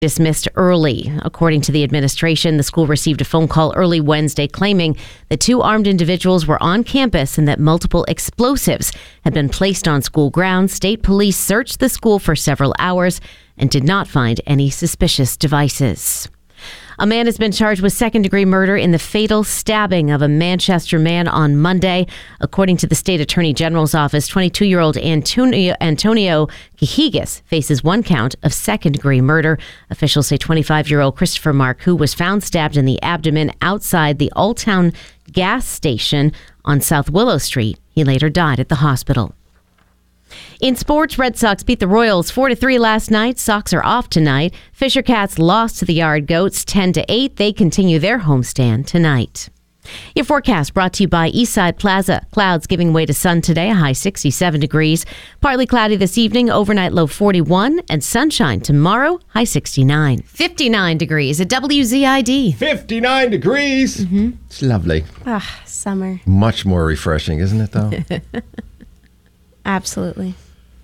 dismissed early. According to the administration, the school received a phone call early Wednesday claiming that 2 armed individuals were on campus and that multiple explosives had been placed on school grounds. State police searched the school for several hours and did not find any suspicious devices. A man has been charged with second-degree murder in the fatal stabbing of a Manchester man on Monday. According to the state attorney general's office, 22-year-old Antonio Cajigas faces 1 count of second-degree murder. Officials say 25-year-old Christopher Marcoux was found stabbed in the abdomen outside the Old Town gas station on South Willow Street. He later died at the hospital. In sports, Red Sox beat the Royals 4-3 last night. Sox are off tonight. Fisher Cats lost to the Yard Goats 10-8. They continue their homestand tonight. Your forecast brought to you by Eastside Plaza. Clouds giving way to sun today, a high 67 degrees. Partly cloudy this evening, overnight low 41, and sunshine tomorrow, high 69. 59 degrees at WZID. 59 degrees. Mm-hmm. It's lovely. Summer. Much more refreshing, isn't it, though? Absolutely.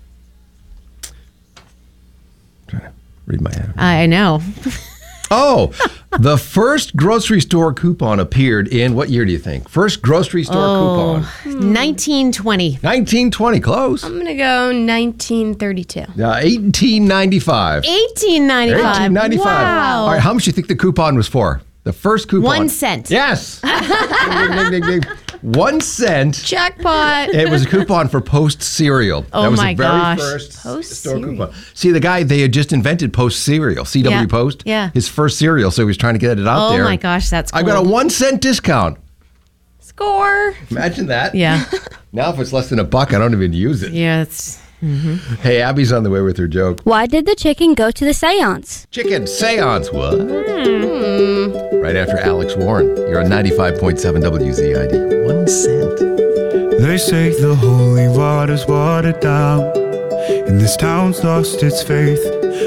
Trying to read my head. I know. Oh, the first grocery store coupon appeared in what year do you think? First grocery store coupon. 1920. 1920, close. I'm going to go 1932. 1895. 1895. 1895. Wow. All right, how much do you think the coupon was for? The first coupon. 1 cent. Yes. Ding, ding, ding, ding. 1 cent. Jackpot. It was a coupon for Post cereal. Oh, that was my the very gosh. first Post store cereal. coupon. See, the guy, they had just invented Post cereal, CW Yeah. Post. Yeah. His first cereal, so he was trying to get it out there. Oh my gosh, that's cool. I got a 1 cent discount. Score. Imagine that. Yeah. Now if it's less than $1, I don't even use it. Yeah, it's... Hey, Abby's on the way with her joke. Why did the chicken go to the seance? Chicken seance, what? Right after Alex Warren. You're on 95.7 WZID. 1 cent. They say the holy water's watered down, and this town's lost its faith.